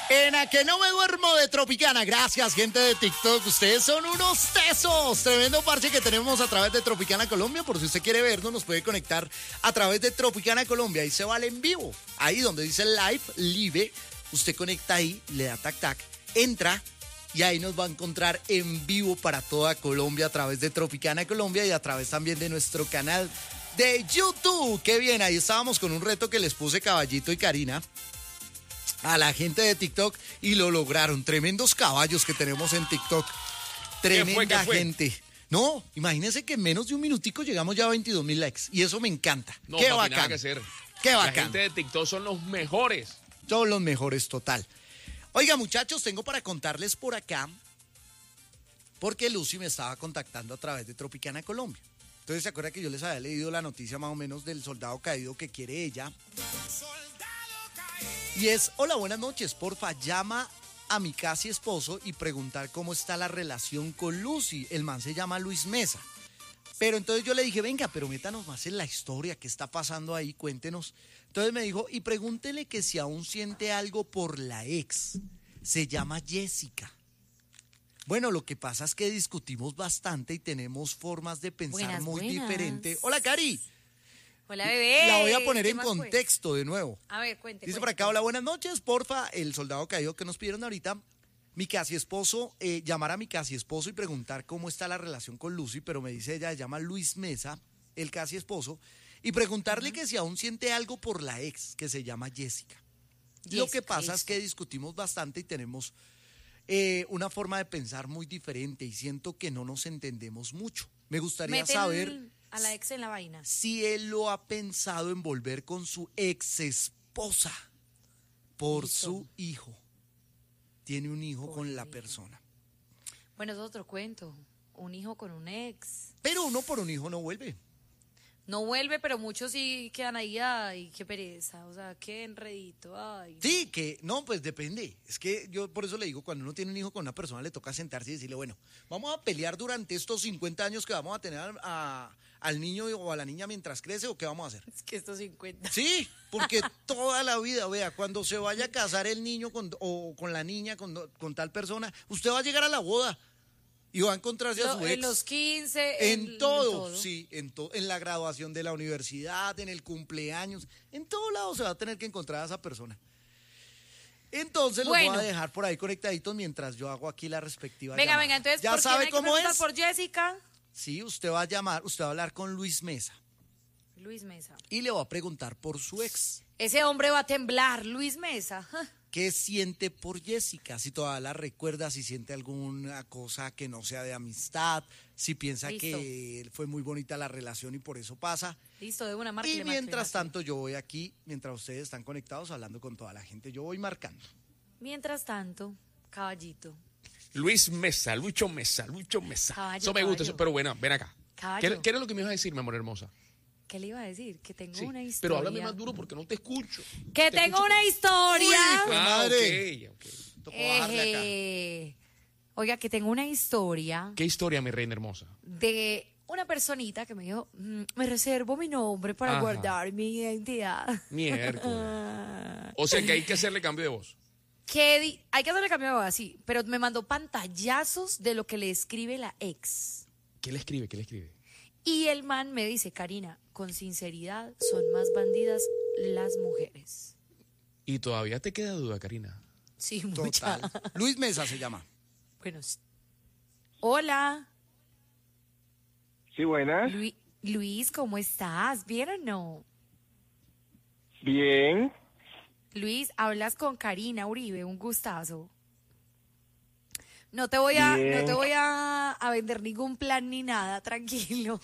En a que no me duermo de Tropicana. Gracias, gente de TikTok. Ustedes son unos tesos. Tremendo parche que tenemos a través de Tropicana Colombia. Por si usted quiere vernos, nos puede conectar a través de Tropicana Colombia. Ahí se vale en vivo. Ahí donde dice live. Usted conecta ahí, le da tac, entra y ahí nos va a encontrar en vivo para toda Colombia a través de Tropicana Colombia y a través también de nuestro canal de YouTube. Qué bien, ahí estábamos con un reto que les puse Caballito y Karina a la gente de TikTok y lo lograron. Tremendos caballos que tenemos en TikTok. Tremenda gente. No, imagínense que en menos de un minutico llegamos ya a 22,000 likes y eso me encanta. No, qué papi, bacán. nada que hacer. Qué La bacán. gente de TikTok son los mejores. Son los mejores, total. Oiga, muchachos, tengo para contarles por acá porque Lucy me estaba contactando a través de Tropicana Colombia. Entonces, ¿se acuerda que yo les había leído la noticia más o menos del soldado caído que quiere ella? Y es, hola, buenas noches, porfa, llama a mi casi esposo y preguntar cómo está la relación con Lucy. El man se llama Luis Mesa. Pero entonces yo le dije, venga, pero métanos más en la historia, ¿qué está pasando ahí? Cuéntenos. Entonces me dijo, y pregúntele que si aún siente algo por la ex. Se llama Jessica. Bueno, lo que pasa es que discutimos bastante y tenemos formas de pensar muy diferentes. Hola, Cari. Hola, bebé. La voy a poner ¿Qué en más, contexto de nuevo. A ver, cuente. Dice por acá, hola, buenas noches, porfa, el soldado caído que nos pidieron ahorita, mi casi esposo, llamar a mi casi esposo y preguntar cómo está la relación con Lucy, pero me dice ella, se llama Luis Mesa, el casi esposo, y preguntarle que si aún siente algo por la ex, que se llama Jessica. Lo que pasa es que discutimos bastante y tenemos una forma de pensar muy diferente y siento que no nos entendemos mucho. Me gustaría saber a la ex en la vaina. Si él lo ha pensado en volver con su ex esposa por su hijo. Tiene un hijo con la persona. Bueno, es otro cuento. Un hijo con un ex. Pero uno por un hijo no vuelve. No vuelve, pero muchos sí quedan ahí. Ay, qué pereza. O sea, qué enredito. Ay. Sí, que no, pues depende. Es que yo por eso le digo, cuando uno tiene un hijo con una persona, le toca sentarse y decirle, bueno, vamos a pelear durante estos 50 años que vamos a tener al niño o a la niña mientras crece, ¿o qué vamos a hacer? Es que estos 50. Sí, porque toda la vida, vea, cuando se vaya a casar el niño o con la niña, con tal persona, usted va a llegar a la boda y va a encontrarse a su ex. En los 15. En todo, sí, en la graduación de la universidad, en el cumpleaños, en todo lado se va a tener que encontrar a esa persona. Entonces los voy a dejar por ahí conectaditos mientras yo hago aquí la respectiva llamada. Venga, entonces, ¿ya ¿por sabe qué cómo es? por Jessica? Sí, usted va a llamar, usted va a hablar con Luis Mesa. Luis Mesa. Y le va a preguntar por su ex. Ese hombre va a temblar, Luis Mesa. ¿Qué siente por Jessica? Si todavía la recuerda, si siente alguna cosa que no sea de amistad, si piensa que fue muy bonita la relación y por eso pasa. Listo, de una marca. Y mientras tanto yo voy aquí, mientras ustedes están conectados hablando con toda la gente, yo voy marcando. Mientras tanto, caballito. Luis Mesa, Lucho Mesa. Caballo, Eso me gusta, eso, pero bueno, ven acá. Caballo. ¿Qué era lo que me ibas a decir, mi amor hermosa? ¿Qué le iba a decir? Que tengo Sí, una historia. pero háblame más duro porque no te escucho. Que tengo una historia. Uy, madre. Ok. Tocó bajarle acá. Oiga, que tengo una historia ¿Qué historia, mi reina hermosa? de una personita que me dijo, me reservo mi nombre para Ajá. guardar mi identidad. Miércoles. O sea que hay que hacerle cambio de voz. Hay que hacerle cambio de voz, sí, pero me mandó pantallazos de lo que le escribe la ex. ¿Qué le escribe? Y el man me dice, Karina, con sinceridad, son más bandidas las mujeres. Y todavía te queda duda, Karina. Sí, mucha. Total. Luis Mesa se llama. Bueno, hola. Sí, buenas. Luis, ¿cómo estás? ¿Bien o no? Bien. Luis, hablas con Karina Uribe, un gustazo. No te voy a vender ningún plan ni nada, tranquilo.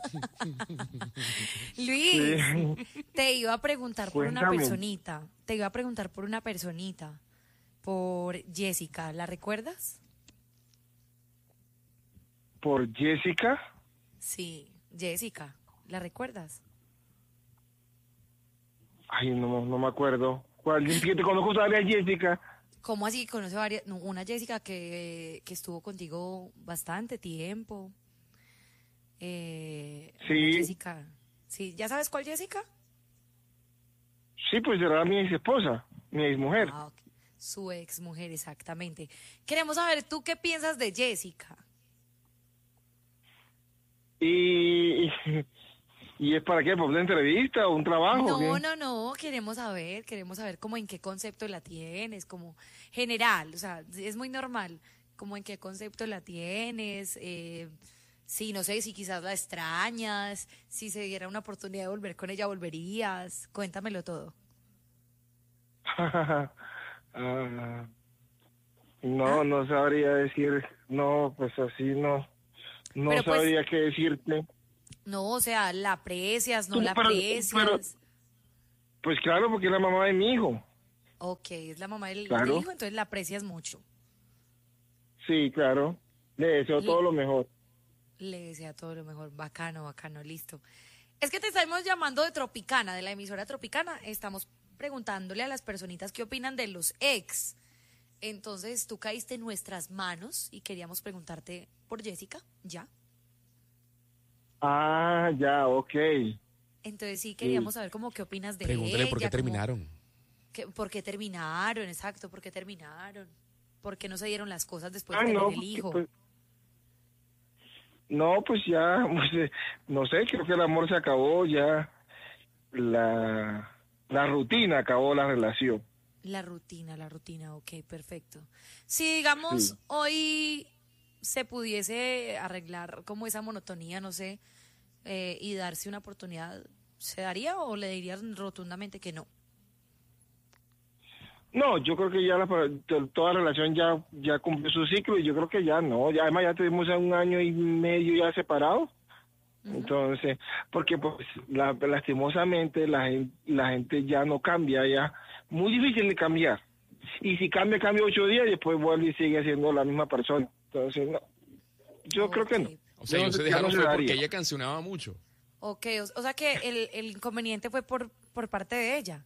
Luis, te iba a preguntar por una Cuéntame. personita. Por Jessica, ¿la recuerdas? ¿Por Jessica? Sí, Jessica, ¿la recuerdas? Ay, no me acuerdo. ¿Cuál? Es que te conozco todavía, Jessica. ¿Cómo así? Conoce varias. No, una Jessica que estuvo contigo bastante tiempo. Sí. Jessica. Sí, ¿ya sabes cuál Jessica? Sí, pues era mi ex esposa, mi ex mujer. Ah, ok. Su ex mujer, exactamente. Queremos saber, ¿tú qué piensas de Jessica? Y es para qué, ¿por una entrevista o un trabajo? No, o qué? no, queremos saber como en qué concepto la tienes, como general, o sea, es muy normal, como en qué concepto la tienes, sí, no sé, si quizás la extrañas, si se diera una oportunidad de volver con ella, volverías, cuéntamelo todo. Ah, no sabría decir, no, pues así no Pero, pues, sabría qué decirte. No, o sea, ¿la aprecias, no la Pero- aprecias? Pues claro, porque es la mamá de mi hijo. Ok, es la mamá del Claro. hijo, entonces la aprecias mucho. Sí, claro. Le deseo todo lo mejor. Le desea todo lo mejor. Bacano, listo. Es que te estamos llamando de Tropicana, de la emisora Tropicana. Estamos preguntándole a las personitas qué opinan de los ex. Entonces, tú caíste en nuestras manos y queríamos preguntarte por Jessica, ¿ya? Ah, ya, ok. Entonces, sí, queríamos saber cómo qué opinas de Pregúntale ella. por qué cómo- terminaron. ¿Por qué terminaron? Exacto, ¿por qué terminaron? ¿Por qué no se dieron las cosas después Ah, de tener no, el hijo? pues ya, pues, no sé, creo que el amor se acabó, ya la rutina acabó la relación. La rutina, ok, perfecto. Si digamos Sí. hoy se pudiese arreglar como esa monotonía, no sé, y darse una oportunidad, ¿se daría o le dirías rotundamente que no? No, yo creo que ya toda relación ya cumplió su ciclo y yo creo que ya no, ya además ya tuvimos ya 1 año y medio ya separados. Entonces, porque pues lastimosamente la gente ya no cambia, ya muy difícil de cambiar. Y si cambia 8 días y después vuelve y sigue siendo la misma persona. Entonces, no, yo creo que no. Ok. O sea, Yo ellos se ya dejaron se fue daría. porque ella cancionaba mucho. Ok, o sea que el inconveniente fue por parte de ella.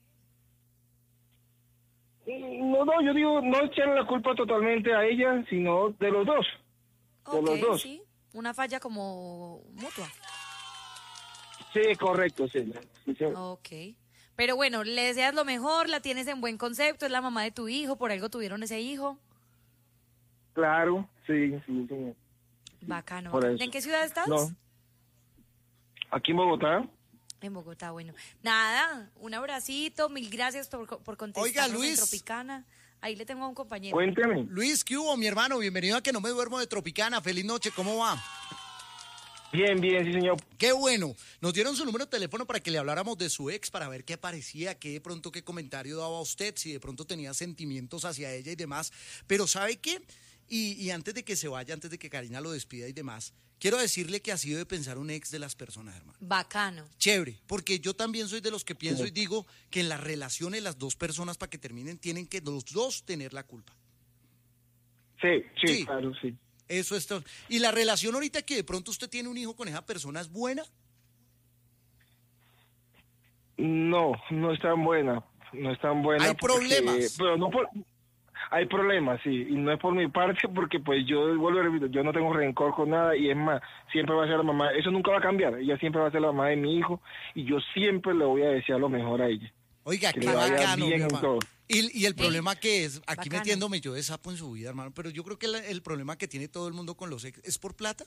No, yo digo, no echarle la culpa totalmente a ella, sino de los dos. De Ok, los dos. sí, una falla como mutua. Sí, correcto, sí. Sí. Ok. Pero bueno, le deseas lo mejor, la tienes en buen concepto, es la mamá de tu hijo, por algo tuvieron ese hijo. Claro, sí. Bacano. Por bacano. eso. ¿En qué ciudad estás? No. Aquí en Bogotá. En Bogotá, bueno. Nada, un abracito, mil gracias por contestarnos Luis. en Tropicana. Ahí le tengo a un compañero. Cuénteme. Luis, ¿qué hubo, mi hermano? Bienvenido a Que No Me Duermo de Tropicana. Feliz noche, ¿cómo va? Bien, sí, señor. Qué bueno. Nos dieron su número de teléfono para que le habláramos de su ex, para ver qué parecía, qué de pronto, qué comentario daba usted, si de pronto tenía sentimientos hacia ella y demás. Pero ¿sabe qué? Y antes de que se vaya, antes de que Karina lo despida y demás, quiero decirle que ha sido de pensar un ex de las personas, hermano. Bacano. Chévere, porque yo también soy de los que pienso y digo que en las relaciones las dos personas para que terminen tienen que los dos tener la culpa. Sí, claro, sí. Eso es todo. Y la relación ahorita que de pronto usted tiene un hijo con esa persona, ¿es buena? No es tan buena. No es tan buena. Hay problemas. Pero no por... Hay problemas, sí. Y no es por mi parte porque pues yo vuelvo a repetir, yo no tengo rencor con nada y es más, siempre va a ser la mamá. Eso nunca va a cambiar. Ella siempre va a ser la mamá de mi hijo y yo siempre le voy a desear lo mejor a ella. Oiga, Que qué le vaya bacano, mi bien en hermano. todo. Y el problema que es, aquí Bacano. metiéndome yo de sapo en su vida, hermano, pero yo creo que el problema que tiene todo el mundo con los ex es por plata.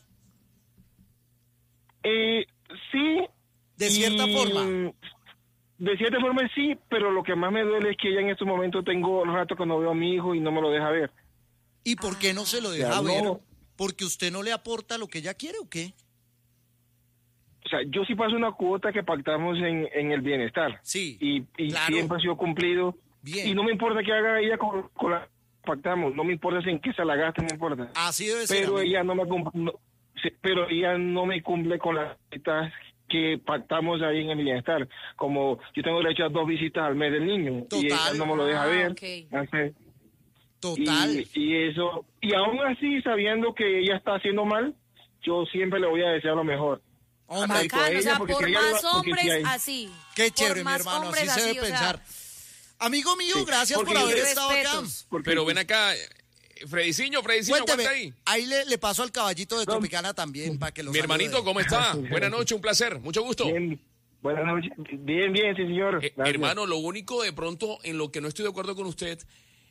Sí. De cierta forma. De cierta forma sí, pero lo que más me duele es que ella en estos momentos tengo rato que no veo a mi hijo y no me lo deja ver. ¿Y por qué no se lo deja Ya no. ver? ¿Porque usted no le aporta lo que ella quiere o qué? O sea, yo sí paso una cuota que pactamos en el bienestar. Sí, Y claro. siempre ha sido cumplido. Bien. Y no me importa que haga ella con la pactamos. No me importa si en qué se la gaste, no me importa. Así debe ser. Pero amigo. ella no me pero ella no me cumple con las citas que pactamos ahí en el bienestar. Como yo tengo derecho a 2 visitas al mes del niño. Y ella Total. no me lo deja ver. Ok. Entonces, Total. Y eso, y aún así, sabiendo que ella está haciendo mal, yo siempre le voy a desear lo mejor. Hombre, Ay, Bacano, o sea, porque por si ella más lo- porque hombres si hay- así. qué Por chévere, mi más hermano. Así hombres se debe o sea, pensar. Amigo mío, Sí, gracias por porque haber yo- estado acá. respetos. Porque- Pero ven acá, Frediciño, Cuénteme, aguanta ahí. ahí le paso al caballito de Tropicana también para que lo Mi salude. hermanito, ¿cómo está? Buenas noches, un placer, mucho gusto. Bien, buenas noches. Bien, sí, señor. Gracias. Hermano, lo único de pronto en lo que no estoy de acuerdo con usted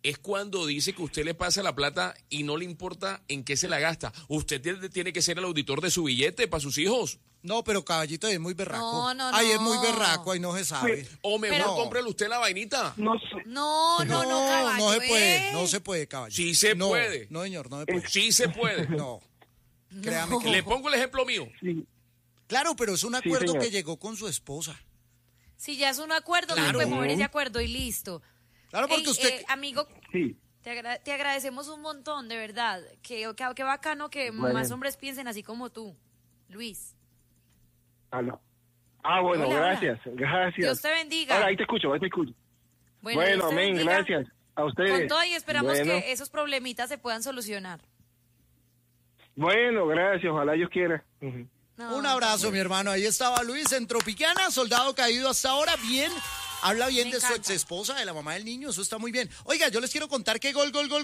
es cuando dice que usted le pasa la plata y no le importa en qué se la gasta. Usted tiene que ser el auditor de su billete para sus hijos. No, pero Caballito es muy berraco. No. Ay, es muy berraco, ahí no se sabe. O mejor Pero- cómprele usted la vainita. No sé. No, caballo. No se puede, no se puede, Caballo. Sí se No, puede. No, señor, no se puede. Sí se puede. No, créame que Le no. pongo el ejemplo mío. Sí. Claro, pero es un acuerdo señor. que llegó con su esposa. Si ya es un acuerdo, no se Claro. puede mover ese acuerdo y listo. Claro, porque Ey, usted... amigo, Sí. te agradecemos un montón, de verdad. Qué bacano que Bueno. más hombres piensen así como tú, Luis. Aló. Ah, bueno, Hola, gracias. Gracias. Dios te bendiga. Ahora, ahí te escucho. Bueno, Dios te amén, bendiga. gracias. A ustedes. Con todo y esperamos Bueno. que esos problemitas se puedan solucionar. Bueno, gracias. Ojalá Dios quiera. Ujú. No, Un abrazo, mi hermano. Ahí estaba Luis en Tropicana, soldado caído hasta ahora. Bien, habla bien Me de su encanta. ex esposa, de la mamá del niño. Eso está muy bien. Oiga, yo les quiero contar que gol. ¿De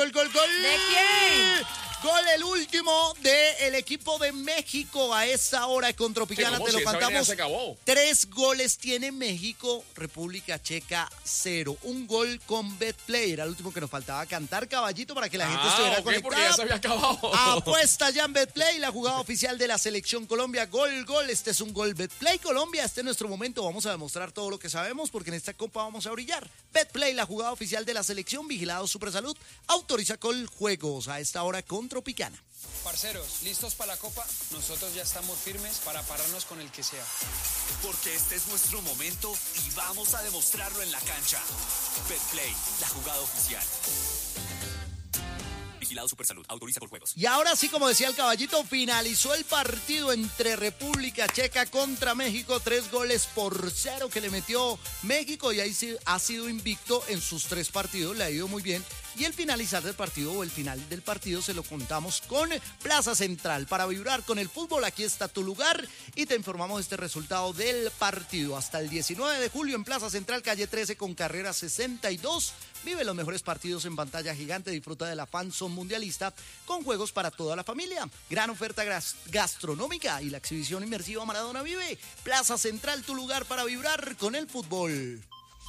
quién? Gol el último del equipo de México a esta hora con Tropicana. ¿Cómo Te lo si esa vaina cantamos. se acabó? 3 goles tiene México, República Checa 0. Un gol con Betplay. Era el último que nos faltaba cantar, Caballito, para que la gente estuviera ok, porque conectada. ya se había acabado. Apuesta ya en Betplay, la jugada oficial de la Selección Colombia. Gol. Este es un gol Betplay Colombia. Este es nuestro momento. Vamos a demostrar todo lo que sabemos porque en esta copa vamos a brillar. Betplay, la jugada oficial de la selección. Vigilado Supersalud. Autoriza con juegos a esta hora con Tropicana. Parceros, ¿listos para la Copa? Nosotros ya estamos firmes para pararnos con el que sea. Porque este es nuestro momento y vamos a demostrarlo en la cancha. Betplay, la jugada oficial. Vigilado Supersalud, autoriza con juegos. Y ahora sí, como decía el Caballito, finalizó el partido entre República Checa contra México. 3-0 que le metió México y ahí sí ha sido invicto en sus 3 partidos. Le ha ido muy bien. Y el finalizar del partido o el final del partido se lo contamos con Plaza Central. Para vibrar con el fútbol, aquí está tu lugar y te informamos de este resultado del partido. Hasta el 19 de julio en Plaza Central, calle 13 con carrera 62. Vive los mejores partidos en pantalla gigante. Disfruta de la Fanzone Mundialista con juegos para toda la familia. Gran oferta gastronómica y la exhibición inmersiva Maradona Vive. Plaza Central, tu lugar para vibrar con el fútbol.